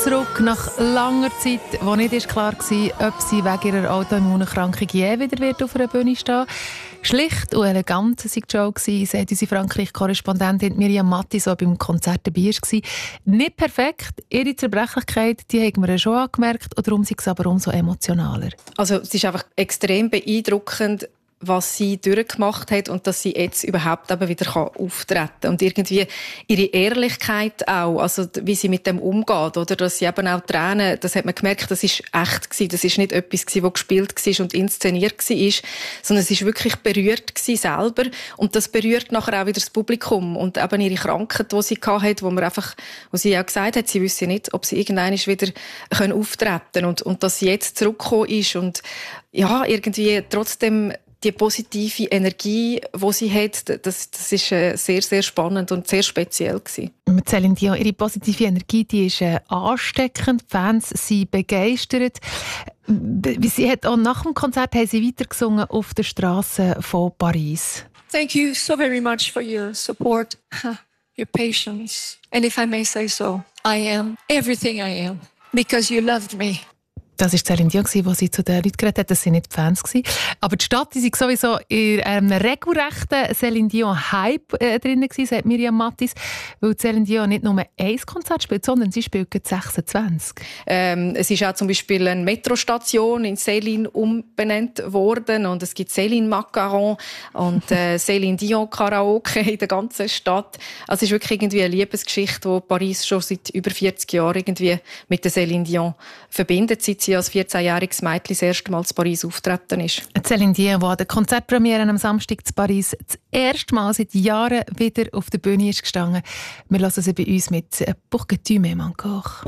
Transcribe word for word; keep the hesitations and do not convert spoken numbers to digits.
zurück nach langer Zeit, wo nicht klar war, ob sie wegen ihrer Autoimmunerkrankung je wieder wird auf einer Bühne stehen. Schlicht und elegant war die Show, sagt unsere Frankreich-Korrespondentin Miriam Matti, so beim Konzert dabei war. Nicht perfekt, ihre Zerbrechlichkeit, die haben wir schon angemerkt, und darum ist es aber umso emotionaler. Also es ist einfach extrem beeindruckend, was sie durchgemacht hat und dass sie jetzt überhaupt eben wieder auftreten kann. Und irgendwie ihre Ehrlichkeit auch, also wie sie mit dem umgeht, oder dass sie eben auch Tränen, das hat man gemerkt, das ist echt gewesen, das ist nicht etwas gewesen, was gespielt war und inszeniert war, sondern es ist wirklich berührt gewesen selber, und das berührt nachher auch wieder das Publikum und eben ihre Krankheit, die sie hatte, wo man einfach, wo sie auch gesagt hat, sie wüsste nicht, ob sie irgendwann wieder auftreten können, und, und dass sie jetzt zurückgekommen ist und ja, irgendwie trotzdem die positive Energie, die sie hat, das, das ist sehr, sehr spannend und sehr speziell gewesen. Céline Dion, ihre positive Energie, die ist äh, ansteckend. Die Fans sind begeistert. Sie hat auch nach dem Konzert haben sie weitergesungen auf der Straße von Paris. Thank you so very much for your support, your patience, and if I may say so, I am everything I am because you loved me. Das war Céline Dion, die sie zu den Leuten geredet hat. Das waren nicht die Fans. Aber die Stadt die war sowieso in einem regelrechten Céline Dion-Hype äh, drin, sagt Miriam Mattis, weil Céline Dion nicht nur ein Konzert spielt, sondern sie spielt sechsundzwanzig. Ähm, es ist auch zum Beispiel eine Metrostation in Céline umbenannt worden, und es gibt Céline Macaron und äh, Céline Dion Karaoke in der ganzen Stadt. Also es ist wirklich irgendwie eine Liebesgeschichte, die Paris schon seit über vierzig Jahren irgendwie mit der Céline Dion verbindet, seit sie als vierzehnjähriges Mädchen das erste Mal in Paris auftreten ist. Céline Dion, die an der Konzertpremiere am Samstag in Paris das erste Mal seit Jahren wieder auf der Bühne ist gestanden. Wir hören sie bei uns mit «Pour que tu m'aimes encore».